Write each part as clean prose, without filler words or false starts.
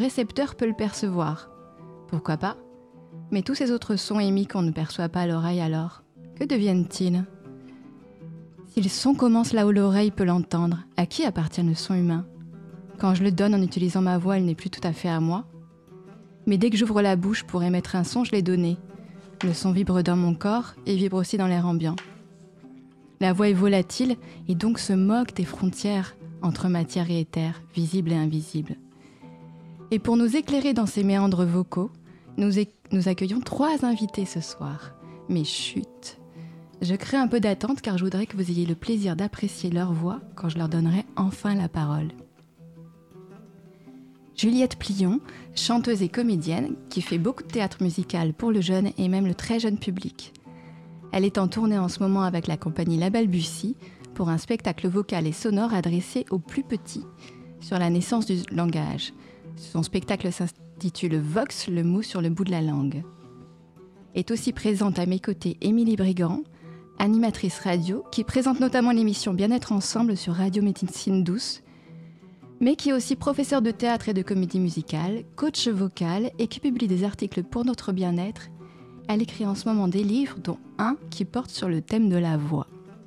récepteur peut le percevoir. Pourquoi pas ? Mais tous ces autres sons émis qu'on ne perçoit pas à l'oreille alors, que deviennent-ils ? Si le son commence là où l'oreille peut l'entendre, à qui appartient le son humain ? Quand je le donne en utilisant ma voix, il n'est plus tout à fait à moi. Mais dès que j'ouvre la bouche pour émettre un son, je l'ai donné. Le son vibre dans mon corps et vibre aussi dans l'air ambiant. La voix est volatile et donc se moque des frontières entre matière et éther, visible et invisible. Et pour nous éclairer dans ces méandres vocaux, nous accueillons 3 invités ce soir. Mais chut, je crée un peu d'attente car je voudrais que vous ayez le plaisir d'apprécier leur voix quand je leur donnerai enfin la parole. Juliette Plion, chanteuse et comédienne, qui fait beaucoup de théâtre musical pour le jeune et même le très jeune public. Elle est en tournée en ce moment avec la compagnie La Balbutie pour un spectacle vocal et sonore adressé aux plus petits sur la naissance du langage. Son spectacle s'intitule Vox, le mot sur le bout de la langue. Est aussi présente à mes côtés Émilie Brigand, animatrice radio, qui présente notamment l'émission Bien-être ensemble sur Radio Médecine Douce, mais qui est aussi professeure de théâtre et de comédie musicale, coach vocal et qui publie des articles pour notre bien-être. Elle écrit en ce moment des livres, dont un qui porte sur le thème de la voix.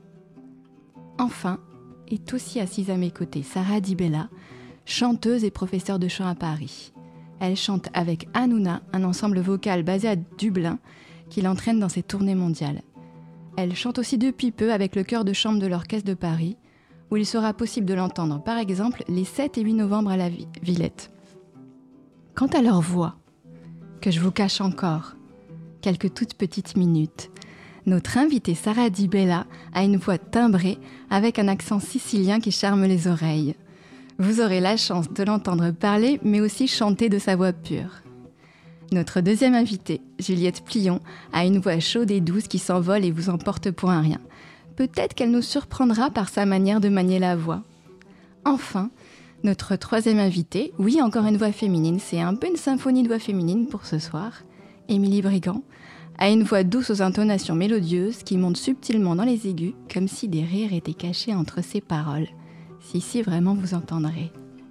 Enfin, est aussi assise à mes côtés Sarah Di Bella, chanteuse et professeure de chant à Paris. Elle chante avec Hanouna, un ensemble vocal basé à Dublin, qui l'entraîne dans ses tournées mondiales. Elle chante aussi depuis peu avec le chœur de chambre de l'Orchestre de Paris, où il sera possible de l'entendre, par exemple, les 7 et 8 novembre à la Villette. Quant à leur voix, que je vous cache encore, quelques toutes petites minutes, notre invitée Sarah Di Bella a une voix timbrée avec un accent sicilien qui charme les oreilles. Vous aurez la chance de l'entendre parler, mais aussi chanter de sa voix pure. Notre deuxième invitée, Juliette Plion, a une voix chaude et douce qui s'envole et vous emporte pour un rien. Peut-être qu'elle nous surprendra par sa manière de manier la voix. Enfin, notre troisième invitée, oui, encore une voix féminine, c'est un peu une symphonie de voix féminine pour ce soir, Émilie Brigand, a une voix douce aux intonations mélodieuses qui monte subtilement dans les aigus, comme si des rires étaient cachés entre ses paroles. Si vraiment vous entendrez.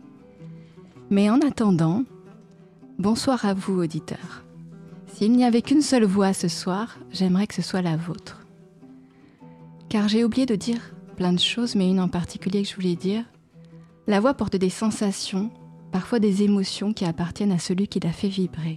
Mais en attendant, bonsoir à vous, auditeurs. S'il n'y avait qu'une seule voix ce soir, j'aimerais que ce soit la vôtre. Car j'ai oublié de dire plein de choses, mais une en particulier que je voulais dire. La voix porte des sensations, parfois des émotions qui appartiennent à celui qui la fait vibrer.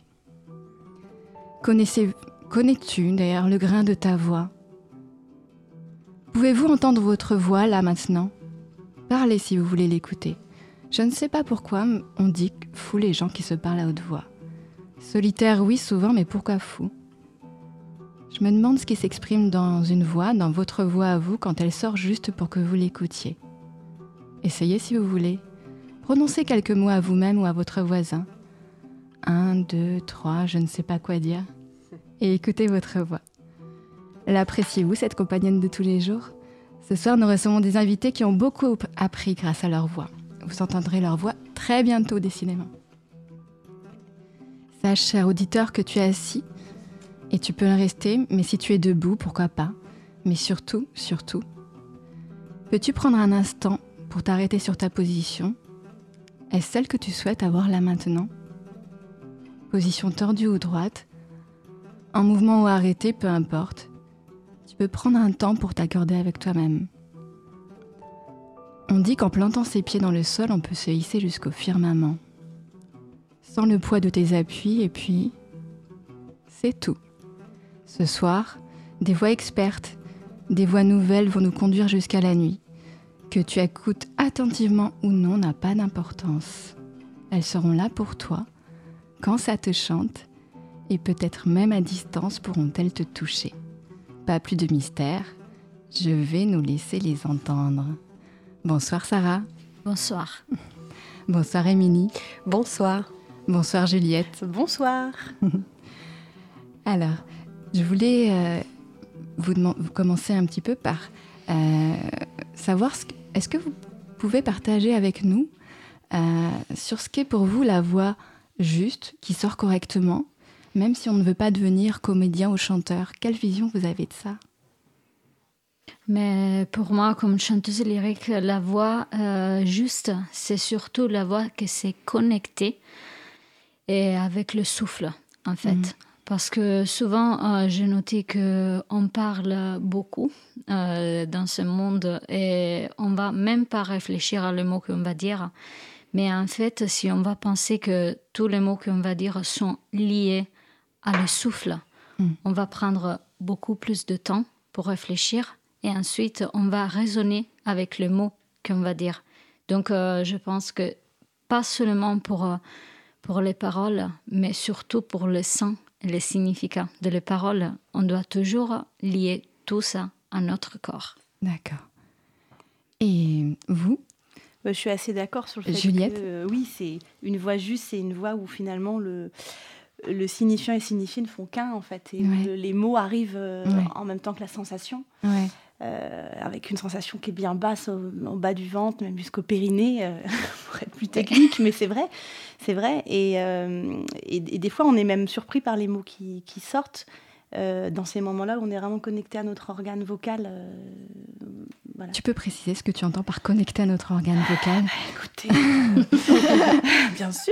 Connais-tu d'ailleurs le grain de ta voix ? Pouvez-vous entendre votre voix là maintenant ? Parlez si vous voulez l'écouter. Je ne sais pas pourquoi on dit fou les gens qui se parlent à haute voix. Solitaire, oui, souvent, mais pourquoi fou ? Je me demande ce qui s'exprime dans une voix, dans votre voix à vous, quand elle sort juste pour que vous l'écoutiez. Essayez si vous voulez. Prononcez quelques mots à vous-même ou à votre voisin. 1, 2, 3, je ne sais pas quoi dire. Et écoutez votre voix. L'appréciez-vous, cette compagnonne de tous les jours ? Ce soir, nous recevons des invités qui ont beaucoup appris grâce à leur voix. Vous entendrez leur voix très bientôt, décidément. Sache, cher auditeur, que tu es assis, et tu peux le rester, mais si tu es debout, pourquoi pas ? Mais surtout, peux-tu prendre un instant pour t'arrêter sur ta position ? Est-ce celle que tu souhaites avoir là maintenant ? Position tordue ou droite, en mouvement ou arrêté, peu importe. Tu peux prendre un temps pour t'accorder avec toi-même. On dit qu'en plantant ses pieds dans le sol, on peut se hisser jusqu'au firmament. Sans le poids de tes appuis, et puis, c'est tout. Ce soir, des voix expertes, des voix nouvelles vont nous conduire jusqu'à la nuit. Que tu écoutes attentivement ou non n'a pas d'importance. Elles seront là pour toi, quand ça te chante, et peut-être même à distance pourront-elles te toucher. Pas plus de mystère, je vais nous laisser les entendre. Bonsoir Sarah. Bonsoir. Bonsoir Émilie. Bonsoir. Bonsoir Juliette. Bonsoir. Alors, je voulais vous commencer un petit peu par savoir, est-ce que vous pouvez partager avec nous sur ce qu'est pour vous la voix juste, qui sort correctement, même si on ne veut pas devenir comédien ou chanteur. Quelle vision vous avez de ça ? Mais pour moi, comme chanteuse lyrique, la voix juste, c'est surtout la voix qui s'est connectée et avec le souffle, en fait. Parce que souvent, j'ai noté qu'on parle beaucoup dans ce monde et on ne va même pas réfléchir à les mots qu'on va dire. Mais en fait, si on va penser que tous les mots qu'on va dire sont liés à le souffle, on va prendre beaucoup plus de temps pour réfléchir et ensuite, on va raisonner avec les mots qu'on va dire. Donc, je pense que pas seulement pour les paroles, mais surtout pour le sens et les significats de les paroles, on doit toujours lier tout ça à notre corps. D'accord. Et vous ? Je suis assez d'accord sur le fait Juliette ? que oui, c'est une voix juste, c'est une voix où finalement le signifiant et signifié ne font qu'un en fait, et les mots arrivent en même temps que la sensation. Ouais. Avec une sensation qui est bien basse en bas du ventre, même jusqu'au périnée, pour être plus technique, mais c'est vrai. Et des fois, on est même surpris par les mots qui sortent. Dans ces moments-là où on est vraiment connecté à notre organe vocal. Voilà. Tu peux préciser ce que tu entends par connecter à notre organe vocal ? Écoutez, bien sûr,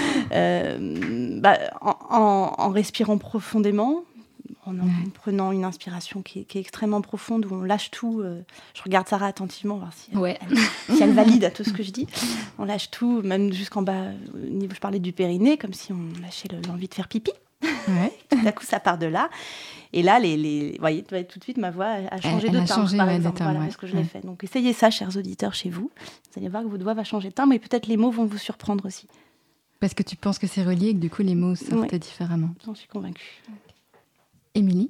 en respirant profondément, en prenant une inspiration qui est extrêmement profonde, où on lâche tout. Je regarde Sarah attentivement, voir si elle valide à tout ce que je dis. On lâche tout, même jusqu'en bas, au niveau, je parlais du périnée, comme si on lâchait l'envie de faire pipi. Ouais. Tout à coup, ça part de là. Et là, vous voyez, tout de suite, ma voix a changé de timbre, par exemple. Voilà, parce que je l'ai fait. Donc, essayez ça, chers auditeurs, chez vous. Vous allez voir que votre voix va changer de timbre, et peut-être les mots vont vous surprendre aussi. Parce que tu penses que c'est relié et que du coup, les mots sortent différemment. J'en suis convaincue. Émilie ?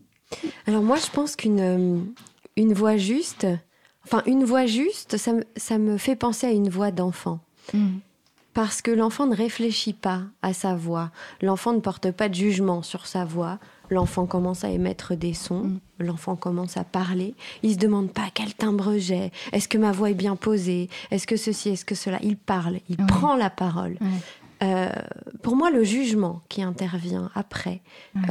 Alors moi, je pense qu'une voix juste, ça me fait penser à une voix d'enfant. Parce que l'enfant ne réfléchit pas à sa voix. L'enfant ne porte pas de jugement sur sa voix. L'enfant commence à émettre des sons. L'enfant commence à parler. Il ne se demande pas quel timbre j'ai. Est-ce que ma voix est bien posée ? Est-ce que ceci, est-ce que cela ? Il parle, il prend la parole. Pour moi, le jugement qui intervient après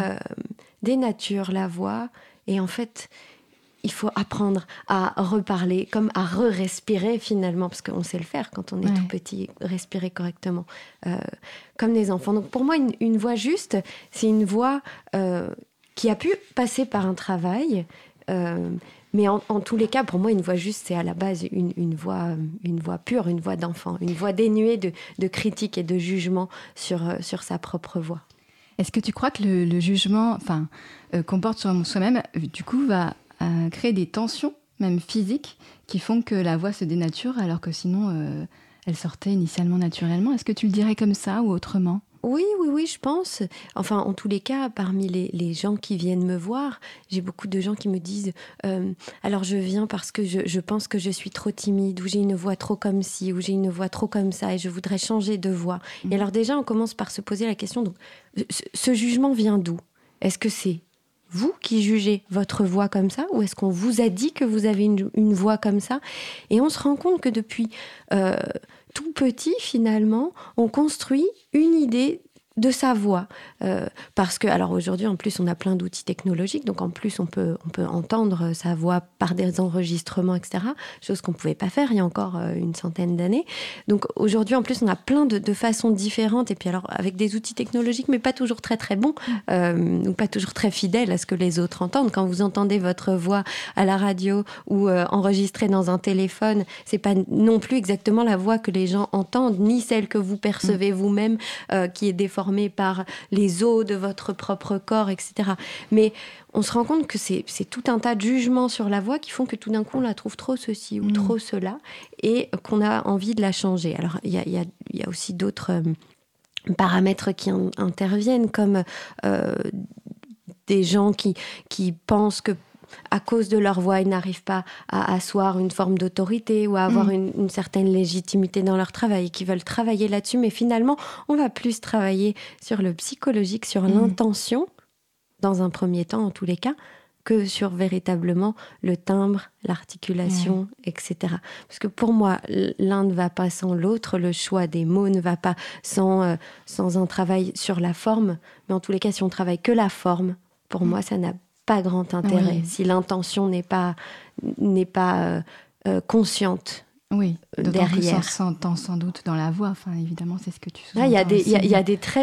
dénature la voix. Et en fait, il faut apprendre à reparler, comme à re-respirer finalement, parce qu'on sait le faire quand on est tout petit, respirer correctement, comme des enfants. Donc pour moi, une voix juste, c'est une voix qui a pu passer par un travail, mais en tous les cas, pour moi, une voix juste, c'est à la base une voix pure, une voix d'enfant, une voix dénuée de critique et de jugement sur sa propre voix. Est-ce que tu crois que le jugement qu'on porte sur soi-même, du coup, va créer des tensions, même physiques, qui font que la voix se dénature, alors que sinon, elle sortait initialement naturellement ? Est-ce que tu le dirais comme ça ou autrement ? Oui, je pense. Enfin, en tous les cas, parmi les gens qui viennent me voir, j'ai beaucoup de gens qui me disent alors je viens parce que je pense que je suis trop timide, ou j'ai une voix trop comme ci, ou j'ai une voix trop comme ça, et je voudrais changer de voix. Et alors déjà, on commence par se poser la question, donc, ce jugement vient d'où ? Est-ce que c'est vous qui jugez votre voix comme ça, ou est-ce qu'on vous a dit que vous avez une voix comme ça ? Et on se rend compte que depuis tout petit, finalement, on construit une idée de sa voix. Parce que, alors aujourd'hui, en plus, on a plein d'outils technologiques, donc en plus, on peut entendre sa voix par des enregistrements, etc., chose qu'on ne pouvait pas faire il y a encore une centaine d'années. Donc aujourd'hui, en plus, on a plein de façons différentes, et puis alors, avec des outils technologiques, mais pas toujours très, très bons, ou pas toujours très fidèles à ce que les autres entendent. Quand vous entendez votre voix à la radio ou enregistrée dans un téléphone, c'est pas non plus exactement la voix que les gens entendent, ni celle que vous percevez vous-même, qui est déformée par les os de votre propre corps, etc. Mais on se rend compte que c'est tout un tas de jugements sur la voix qui font que tout d'un coup on la trouve trop ceci ou trop cela, et qu'on a envie de la changer. Alors il y a aussi d'autres paramètres qui interviennent, comme des gens qui pensent que à cause de leur voix, ils n'arrivent pas à asseoir une forme d'autorité ou à avoir une certaine légitimité dans leur travail, et qui veulent travailler là-dessus. Mais finalement, on va plus travailler sur le psychologique, sur l'intention, dans un premier temps, en tous les cas, que sur véritablement le timbre, l'articulation, etc. Parce que pour moi, l'un ne va pas sans l'autre, le choix des mots ne va pas sans un travail sur la forme. Mais en tous les cas, si on travaille que la forme, pour moi, ça n'a pas grand intérêt, si l'intention n'est pas consciente. Oui, d'autant derrière. Plus on s'entend sans doute dans la voix. Enfin, évidemment, c'est ce que tu sous-entends. Là, il y a des traits